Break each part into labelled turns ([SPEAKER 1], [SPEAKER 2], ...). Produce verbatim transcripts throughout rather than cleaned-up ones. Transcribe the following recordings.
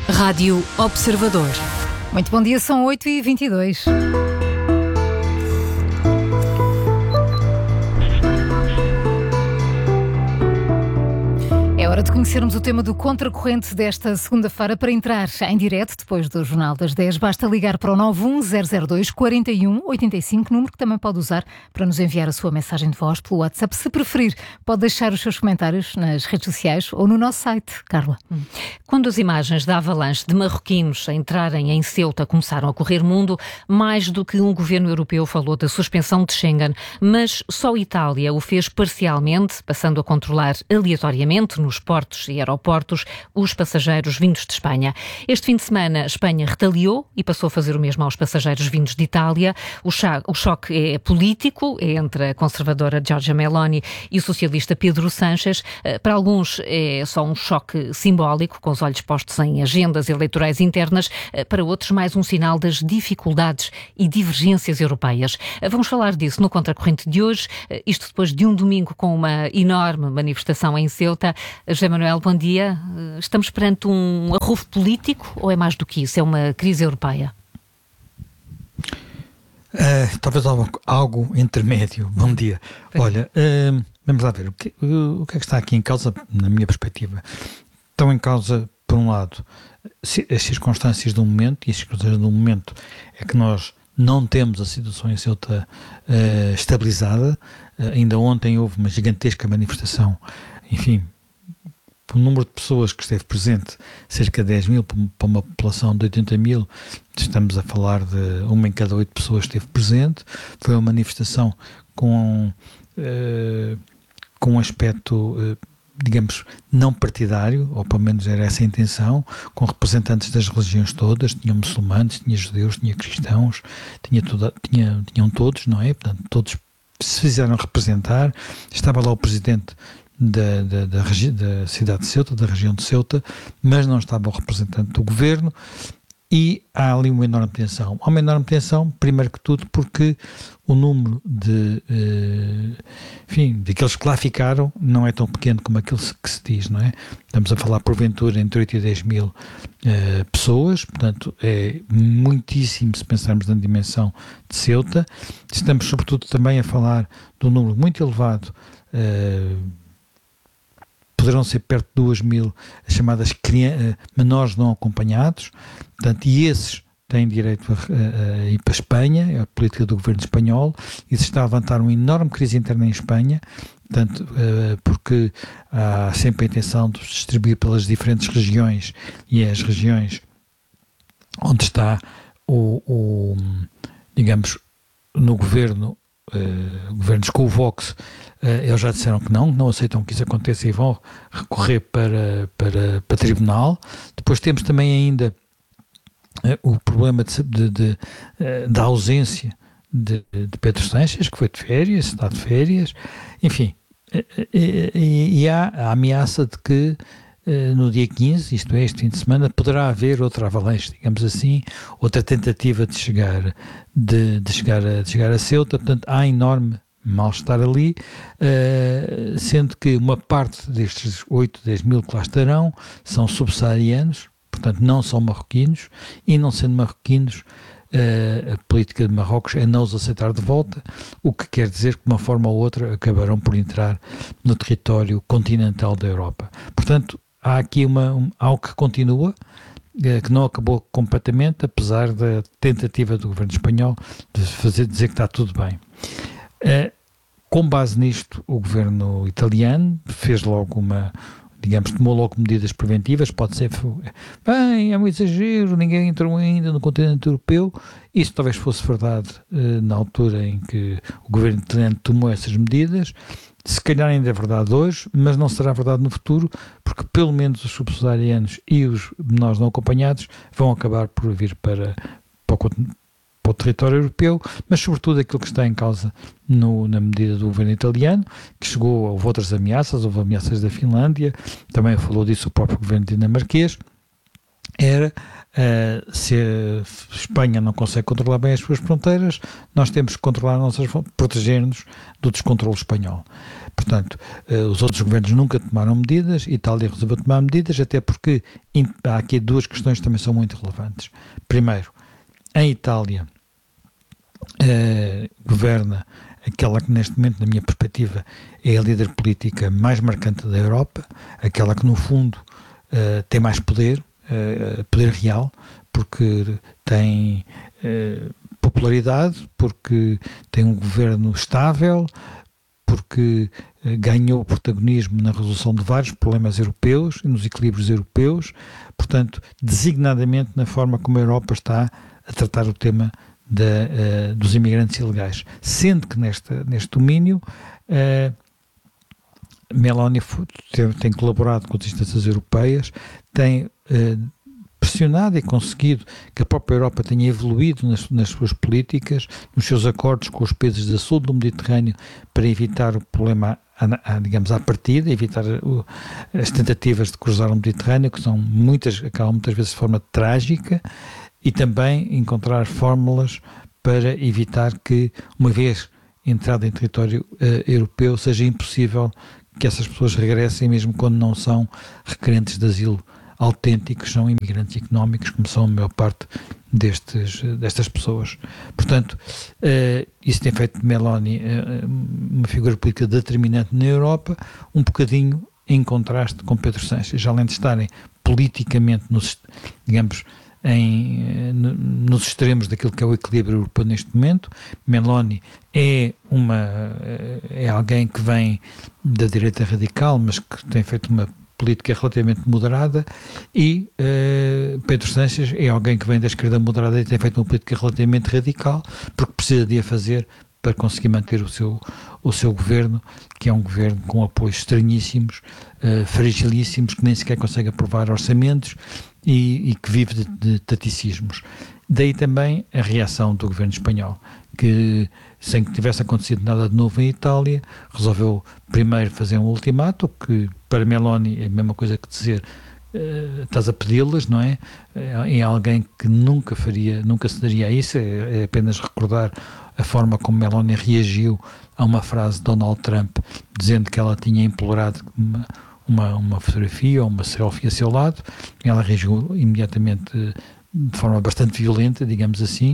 [SPEAKER 1] Rádio Observador.
[SPEAKER 2] Muito bom dia, são oito e vinte e dois. É hora de conhecermos o tema do Contracorrente desta segunda-feira. Para entrar em direto, depois do Jornal das dez, basta ligar para o nove um zero zero dois, quatro um oito cinco, número que também pode usar para nos enviar a sua mensagem de voz pelo WhatsApp. Se preferir, pode deixar os seus comentários nas redes sociais ou no nosso site. Carla.
[SPEAKER 1] Hum. Quando as imagens da avalanche de marroquinos a entrarem em Ceuta começaram a correr mundo, mais do que um governo europeu falou da suspensão de Schengen, mas só a Itália o fez parcialmente, passando a controlar aleatoriamente nos portos e aeroportos os passageiros vindos de Espanha. Este fim de semana, a Espanha retaliou e passou a fazer o mesmo aos passageiros vindos de Itália. O, cho- o choque é político, é entre a conservadora Giorgia Meloni e o socialista Pedro Sánchez. Para alguns é só um choque simbólico, com os olhos postos em agendas eleitorais internas. Para outros, mais um sinal das dificuldades e divergências europeias. Vamos falar disso no Contracorrente de hoje, isto depois de um domingo com uma enorme manifestação em Ceuta. José Manuel, bom dia. Estamos perante um arrufo político ou é mais do que isso? É uma crise europeia?
[SPEAKER 3] Uh, talvez algo, algo intermédio. Bom dia. Bem. Olha, uh, vamos lá ver. O que, o, o que é que está aqui em causa, na minha perspectiva? Estão em causa, por um lado, as circunstâncias do momento, e as circunstâncias do momento é que nós não temos a situação em Ceuta uh, estabilizada. Uh, ainda ontem houve uma gigantesca manifestação, enfim, o número de pessoas que esteve presente, cerca de dez mil, para uma população de oitenta mil, estamos a falar de uma em cada oito pessoas que esteve presente. Foi uma manifestação com, uh, com um aspecto, uh, digamos, não partidário, ou pelo menos era essa a intenção, com representantes das religiões todas, tinha muçulmanos, tinha judeus, tinha cristãos, tinha toda, tinha, tinham todos, não é? Portanto, todos se fizeram representar. Estava lá o presidente Da, da, da, regi- da cidade de Ceuta, da região de Ceuta, mas não estava o representante do governo, e há ali uma enorme tensão. Há uma enorme tensão, primeiro que tudo, porque o número de, eh, enfim, daqueles que lá ficaram não é tão pequeno como aquilo que se diz, não é? Estamos a falar, porventura, entre oito e dez mil eh, pessoas, portanto, é muitíssimo se pensarmos na dimensão de Ceuta. Estamos, sobretudo, também a falar de um número muito elevado, eh, poderão ser perto de duas mil as chamadas crian- menores não acompanhados, portanto, e esses têm direito a, a, a ir para a Espanha, é a política do governo espanhol, e se está a levantar uma enorme crise interna em Espanha, portanto, uh, porque há sempre a intenção de distribuir pelas diferentes regiões, e é as regiões onde está o, o digamos, no governo, Uh, governos com o Vox, uh, eles já disseram que não, não aceitam que isso aconteça e vão recorrer para, para, para tribunal. Depois temos também ainda uh, o problema de, de, de, uh, da ausência de, de Pedro Sánchez, que foi de férias, está de férias, enfim, uh, e, e, e há a ameaça de que Uh, no dia quinze, isto é, este fim de semana, poderá haver outra avalanche, digamos assim, outra tentativa de chegar, de, de chegar, a, de chegar a Ceuta. Portanto, há enorme mal-estar ali, uh, sendo que uma parte destes oito, dez mil que lá estarão são subsaarianos, portanto não são marroquinos, e não sendo marroquinos, Uh, a política de Marrocos é não os aceitar de volta, o que quer dizer que de uma forma ou outra acabarão por entrar no território continental da Europa. Portanto, há aqui uma, um, algo que continua, uh, que não acabou completamente, apesar da tentativa do governo espanhol de fazer, dizer que está tudo bem. Uh, com base nisto, o governo italiano fez logo uma, digamos, tomou logo medidas preventivas. Pode ser, bem, é um exagero, ninguém entrou ainda no continente europeu. Isso talvez fosse verdade eh, na altura em que o governo italiano tomou essas medidas. Se calhar ainda é verdade hoje, mas não será verdade no futuro, porque pelo menos os subsaarianos e os menores não acompanhados vão acabar por vir para, para o continente, para o território europeu, mas sobretudo aquilo que está em causa no, na medida do governo italiano, que chegou, houve outras ameaças, houve ameaças da Finlândia, também falou disso o próprio governo dinamarquês, era uh, se a Espanha não consegue controlar bem as suas fronteiras, nós temos que controlar as nossas fronteiras, proteger-nos do descontrole espanhol. Portanto, uh, os outros governos nunca tomaram medidas, a Itália resolveu tomar medidas, até porque há aqui duas questões que também são muito relevantes. Primeiro, em Itália uh, governa aquela que neste momento, na minha perspectiva, é a líder política mais marcante da Europa, aquela que no fundo uh, tem mais poder, uh, poder real, porque tem uh, popularidade, porque tem um governo estável, porque uh, ganhou protagonismo na resolução de vários problemas europeus e nos equilíbrios europeus, portanto, designadamente na forma como a Europa está a tratar o tema Da, uh, dos imigrantes ilegais, sendo que neste, neste domínio uh, Meloni tem, tem colaborado com as instâncias europeias, tem uh, pressionado e conseguido que a própria Europa tenha evoluído nas, nas suas políticas, nos seus acordos com os países da sul do Mediterrâneo para evitar o problema, a, a, digamos, à partida, evitar o, as tentativas de cruzar o Mediterrâneo, que são muitas, acabam muitas vezes de forma trágica, e também encontrar fórmulas para evitar que, uma vez entrada em território uh, europeu, seja impossível que essas pessoas regressem, mesmo quando não são requerentes de asilo autênticos, são imigrantes económicos, como são a maior parte destes, destas pessoas. Portanto, uh, isso tem feito de Meloni uh, uma figura política determinante na Europa, um bocadinho em contraste com Pedro Sánchez, além de estarem politicamente, nos, digamos, Em, nos extremos daquilo que é o equilíbrio europeu neste momento. Meloni é, uma, é alguém que vem da direita radical, mas que tem feito uma política relativamente moderada, e uh, Pedro Sánchez é alguém que vem da esquerda moderada e tem feito uma política relativamente radical, porque precisa de a fazer para conseguir manter o seu, o seu governo, que é um governo com apoios estranhíssimos, uh, fragilíssimos, que nem sequer consegue aprovar orçamentos e, e que vive de, de taticismos. Daí também a reação do governo espanhol, que, sem que tivesse acontecido nada de novo em Itália, resolveu primeiro fazer um ultimato, que para Meloni é a mesma coisa que dizer uh, estás a pedi-las, não é? É alguém que nunca faria, nunca se daria a isso, é, é apenas recordar a forma como Meloni reagiu a uma frase de Donald Trump, dizendo que ela tinha implorado uma, uma, uma fotografia ou uma selfie a seu lado. Ela reagiu imediatamente de forma bastante violenta, digamos assim.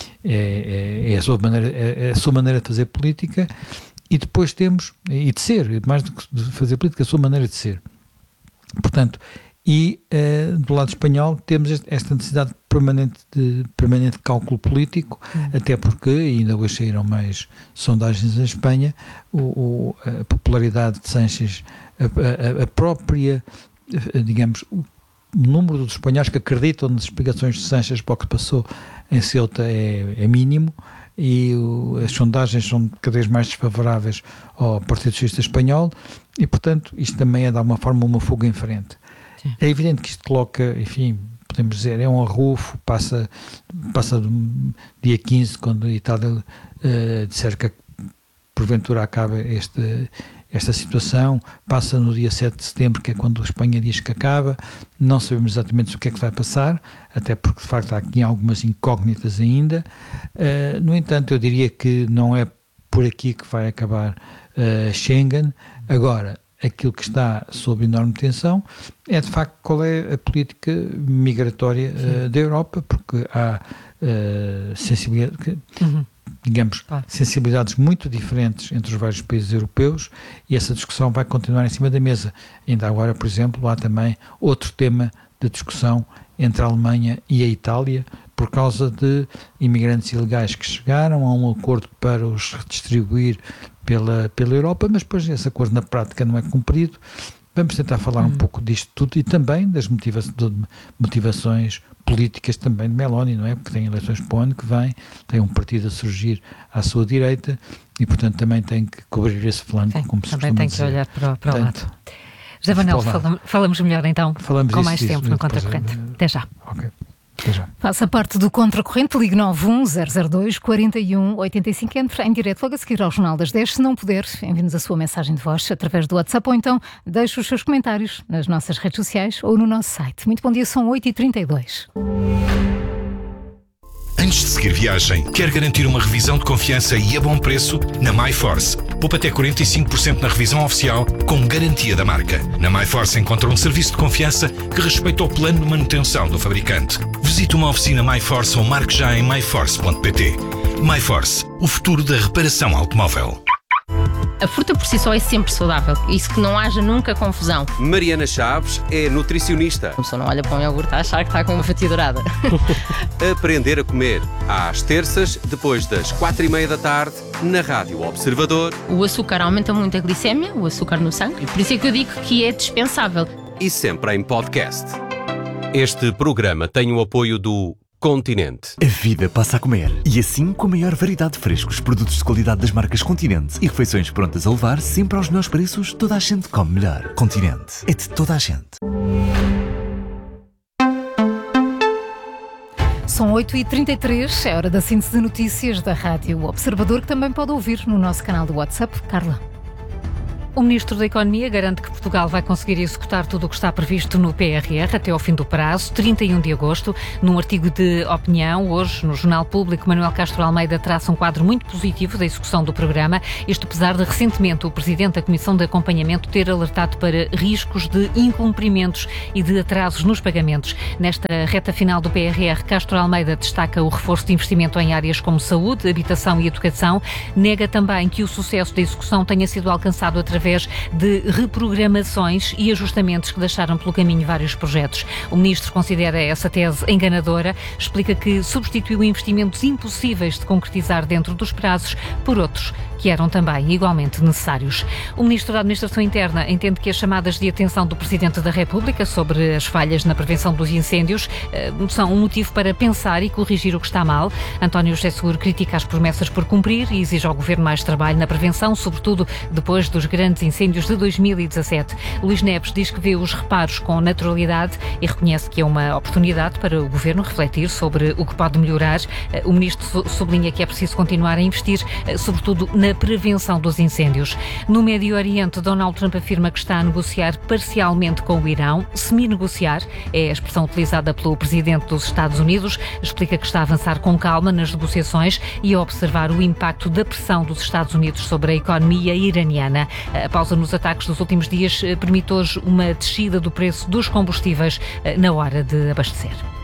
[SPEAKER 3] É, é, é, a, sua maneira, é, é a sua maneira de fazer política, e depois temos, e de ser, mais do que de fazer política, a sua maneira de ser. Portanto, e uh, do lado espanhol temos esta necessidade permanente de, permanente de cálculo político, uhum. até porque, ainda hoje saíram mais sondagens em Espanha, o, o, a popularidade de Sánchez, a, a, a própria, digamos, o número dos espanhóis que acreditam nas explicações de Sánchez para o que passou em Ceuta é, é mínimo, e o, as sondagens são cada vez mais desfavoráveis ao Partido Socialista Espanhol, e portanto isto também é de alguma forma uma fuga em frente. Sim. É evidente que isto coloca, enfim, podemos dizer, é um arrufo, passa, passa do dia quinze, quando a Itália uh, disser que porventura acaba este, esta situação, passa no dia sete de setembro, que é quando a Espanha diz que acaba. Não sabemos exatamente o que é que vai passar, até porque de facto há aqui algumas incógnitas ainda. Uh, no entanto, eu diria que não é por aqui que vai acabar uh, Schengen. Agora, aquilo que está sob enorme tensão é de facto qual é a política migratória uh, da Europa, porque há uh, sensibilidade, uhum. digamos, ah. sensibilidades muito diferentes entre os vários países europeus, e essa discussão vai continuar em cima da mesa. Ainda agora, por exemplo, há também outro tema de discussão entre a Alemanha e a Itália, por causa de imigrantes ilegais que chegaram a um acordo para os redistribuir pela, pela Europa, mas depois esse acordo na prática não é cumprido. Vamos tentar falar hum. um pouco disto tudo, e também das motiva- de motivações políticas também de Meloni, não é? Porque tem eleições para o ano que vem, tem um partido a surgir à sua direita, e portanto também tem que cobrir esse flanco,
[SPEAKER 1] Sim,
[SPEAKER 3] como se
[SPEAKER 1] também tem que
[SPEAKER 3] dizer.
[SPEAKER 1] olhar para, o, para
[SPEAKER 3] portanto,
[SPEAKER 1] o lado. José Manuel, falamos, falamos melhor então,
[SPEAKER 3] falamos
[SPEAKER 1] com
[SPEAKER 3] isso,
[SPEAKER 1] mais
[SPEAKER 3] isso,
[SPEAKER 1] tempo
[SPEAKER 3] isso,
[SPEAKER 1] no Contracorrente. Até já.
[SPEAKER 3] Ok. Até já.
[SPEAKER 2] Faça parte do Contracorrente, ligue nove um zero zero dois quatro um oito cinco, entre em direto logo a seguir ao Jornal das dez. Se não puder, envie-nos a sua mensagem de voz através do WhatsApp ou então deixe os seus comentários nas nossas redes sociais ou no nosso site. Muito bom dia, são oito e trinta e dois.
[SPEAKER 4] Antes de seguir viagem, quer garantir uma revisão de confiança e a bom preço? Na MyForce, poupa até quarenta e cinco por cento na revisão oficial com garantia da marca. Na MyForce encontra um serviço de confiança que respeita o plano de manutenção do fabricante. Visite uma oficina MyForce ou marque já em my force ponto p t. MyForce, o futuro da reparação automóvel.
[SPEAKER 5] A fruta por si só é sempre saudável, isso que não haja nunca confusão.
[SPEAKER 6] Mariana Chaves é nutricionista.
[SPEAKER 5] A pessoa não olha para um iogurte a achar que está com uma fatia dourada.
[SPEAKER 6] Aprender a comer, às terças, depois das quatro e meia da tarde, na Rádio Observador.
[SPEAKER 5] O açúcar aumenta muito a glicémia, o açúcar no sangue, e por isso é que eu digo que é dispensável.
[SPEAKER 6] E sempre em podcast. Este programa tem o apoio do Continente.
[SPEAKER 7] A vida passa a comer. E assim, com a maior variedade de frescos, produtos de qualidade das marcas Continente e refeições prontas a levar, sempre aos melhores preços, toda a gente come melhor. Continente. É de toda a gente.
[SPEAKER 2] São oito e trinta e três, é hora da síntese de notícias da Rádio Observador, que também pode ouvir no nosso canal do WhatsApp. Carla.
[SPEAKER 1] O Ministro da Economia garante que Portugal vai conseguir executar tudo o que está previsto no P R R até ao fim do prazo, trinta e um de agosto. Num artigo de opinião, hoje, no Jornal Público, Manuel Castro Almeida traça um quadro muito positivo da execução do programa, isto apesar de, recentemente, o Presidente da Comissão de Acompanhamento ter alertado para riscos de incumprimentos e de atrasos nos pagamentos. Nesta reta final do P R R, Castro Almeida destaca o reforço de investimento em áreas como saúde, habitação e educação. Nega também que o sucesso da execução tenha sido alcançado através de reprogramações e ajustamentos que deixaram pelo caminho vários projetos. O Ministro considera essa tese enganadora, explica que substituiu investimentos impossíveis de concretizar dentro dos prazos por outros que eram também igualmente necessários. O Ministro da Administração Interna entende que as chamadas de atenção do Presidente da República sobre as falhas na prevenção dos incêndios eh, são um motivo para pensar e corrigir o que está mal. António José Seguro critica as promessas por cumprir e exige ao Governo mais trabalho na prevenção, sobretudo depois dos grandes incêndios de dois mil e dezassete. Luís Neves diz que vê os reparos com naturalidade e reconhece que é uma oportunidade para o Governo refletir sobre o que pode melhorar. O Ministro sublinha que é preciso continuar a investir, sobretudo na prevenção dos incêndios. No Médio Oriente, Donald Trump afirma que está a negociar parcialmente com o Irão. Semi-negociar é a expressão utilizada pelo Presidente dos Estados Unidos. Explica que está a avançar com calma nas negociações e a observar o impacto da pressão dos Estados Unidos sobre a economia iraniana. A pausa nos ataques dos últimos dias permite hoje uma descida do preço dos combustíveis na hora de abastecer.